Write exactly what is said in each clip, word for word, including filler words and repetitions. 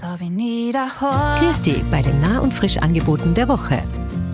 Grüß dich bei den Nah- und Frischangeboten der Woche.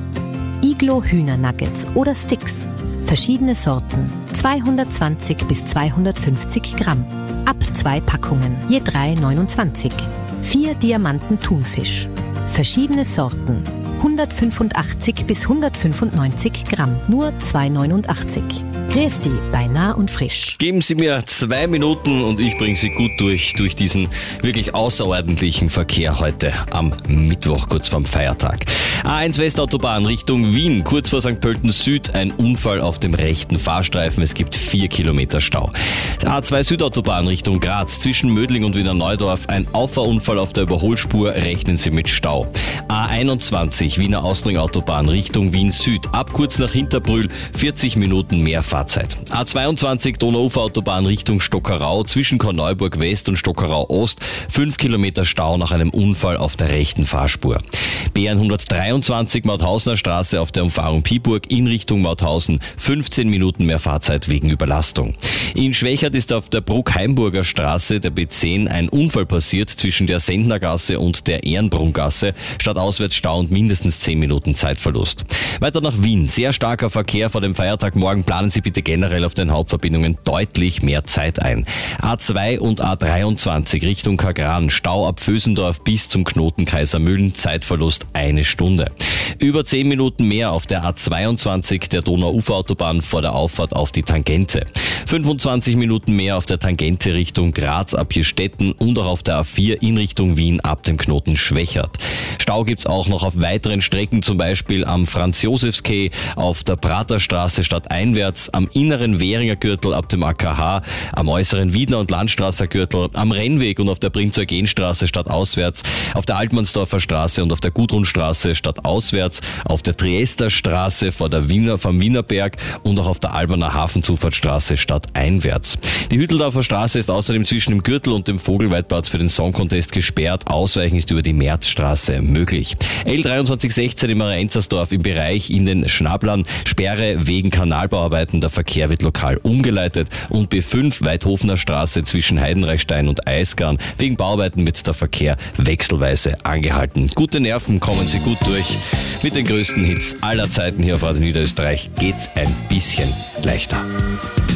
Iglo Hühnernuggets oder Sticks. Verschiedene Sorten. zweihundertzwanzig bis zweihundertfünfzig Gramm. Ab zwei Packungen. Je drei neunundzwanzig. Vier Diamanten Thunfisch. Verschiedene Sorten. hundertfünfundachtzig bis hundertfünfundneunzig Gramm. Nur zwei neunundachtzig. Grüß dich bei Nah und Frisch. Geben Sie mir zwei Minuten und ich bringe Sie gut durch, durch diesen wirklich außerordentlichen Verkehr heute am Mittwoch, kurz vorm Feiertag. A eins Westautobahn Richtung Wien, kurz vor Sankt Pölten Süd, ein Unfall auf dem rechten Fahrstreifen. Es gibt vier Kilometer Stau. A zwei Südautobahn Richtung Graz, zwischen Mödling und Wiener Neudorf, ein Auffahrunfall auf der Überholspur, rechnen Sie mit Stau. A einundzwanzig Wiener Austring-Autobahn Richtung Wien Süd, ab kurz nach Hinterbrühl, vierzig Minuten mehr Fahrzeit. A zweiundzwanzig Donauufer-Autobahn Richtung Stockerau, zwischen Korneuburg West und Stockerau Ost, fünf Kilometer Stau nach einem Unfall auf der rechten Fahrspur. B hundertdreiundzwanzig Mauthausener Straße auf der Umfahrung Piburg in Richtung Mauthausen, fünfzehn Minuten mehr Fahrzeit wegen Überlastung. In Schwächert ist auf der Bruckheimburger Straße, der B zehn, ein Unfall passiert zwischen der Sendnergasse und der Ehrenbrungasse, statt Auswärtsstau und mindestens zehn Minuten Zeitverlust. Weiter nach Wien, sehr starker Verkehr vor dem Feiertag morgen, planen Sie bitte generell auf den Hauptverbindungen deutlich mehr Zeit ein. A zwei und A dreiundzwanzig Richtung Kagran, Stau ab Vösendorf bis zum Knoten Kaisermühlen, Zeitverlust eine Stunde. Über zehn Minuten mehr auf der A zweiundzwanzig der Donauuferautobahn vor der Auffahrt auf die Tangente. fünfundzwanzig Minuten mehr auf der Tangente Richtung Graz ab Hirstetten und auch auf der A vier in Richtung Wien ab dem Knoten Schwächert. Stau gibt's auch noch auf weiteren Strecken, zum Beispiel am Franz-Josefs-Quai, auf der Praterstraße stadteinwärts, am inneren Währinger Gürtel ab dem A K H, am äußeren Wiedner- und Landstrasser Gürtel, am Rennweg und auf der Prinz-Eugen-Straße stadtauswärts, auf der Altmannsdorfer Straße und auf der Gudrunstraße stadtauswärts, auf der Triester Straße vor der Wiener, vom Wienerberg und auch auf der Alberner Hafenzufahrtsstraße stadteinwärts. Die Hütteldorfer Straße ist außerdem zwischen dem Gürtel und dem Vogelweidplatz für den Song Contest gesperrt. Ausweichen ist über die Märzstraße möglich. L dreiundzwanzig sechzehn im Maria-Enzersdorf im Bereich in den Schnablern, Sperre wegen Kanalbauarbeiten. Der Verkehr wird lokal umgeleitet. Und B fünf Weidhofener Straße zwischen Heidenreichstein und Eisgarn. Wegen Bauarbeiten wird der Verkehr wechselweise angehalten. Gute Nerven, kommen Sie gut durch. Mit den größten Hits aller Zeiten hier auf Radio Niederösterreich geht's ein bisschen leichter.